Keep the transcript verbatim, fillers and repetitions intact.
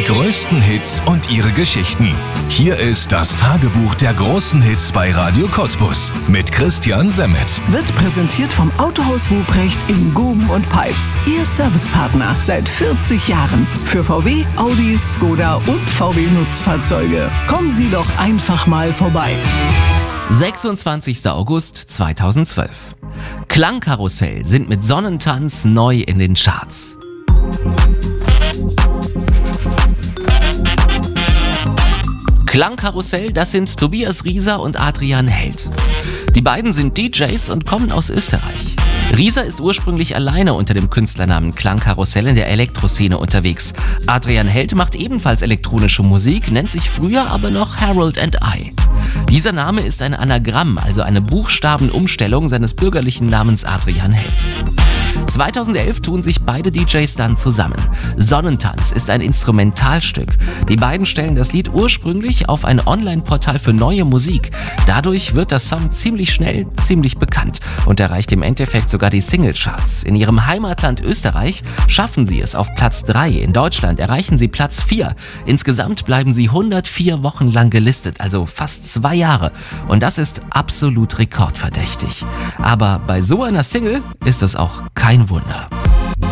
größten Hits und ihre Geschichten. Hier ist das Tagebuch der großen Hits bei Radio Cottbus mit Christian Semmet. Wird präsentiert vom Autohaus Ruprecht in Guben und Peitz. Ihr Servicepartner seit vierzig Jahren. Für V W, Audi, Skoda und V W Nutzfahrzeuge. Kommen Sie doch einfach mal vorbei. sechsundzwanzigster August zweitausendzwölf. Klangkarussell sind mit Sonnentanz neu in den Charts. Klangkarussell, das sind Tobias Rieser und Adrian Held. Die beiden sind D Js und kommen aus Österreich. Rieser ist ursprünglich alleine unter dem Künstlernamen Klangkarussell in der Elektroszene unterwegs. Adrian Held macht ebenfalls elektronische Musik, nennt sich früher aber noch Harold and I. Dieser Name ist ein Anagramm, also eine Buchstabenumstellung seines bürgerlichen Namens Adrian Held. zweitausendelf tun sich beide D Js dann zusammen. Sonnentanz ist ein Instrumentalstück. Die beiden stellen das Lied ursprünglich auf ein Online-Portal für neue Musik. Dadurch wird der Song ziemlich schnell ziemlich bekannt und erreicht im Endeffekt sogar die Singlecharts. In ihrem Heimatland Österreich schaffen sie es auf Platz drei. In Deutschland erreichen sie Platz vier. Insgesamt bleiben sie hundertvier Wochen lang gelistet, also fast zwei Jahre. Und das ist absolut rekordverdächtig. Aber bei so einer Single ist es auch kein Wunder.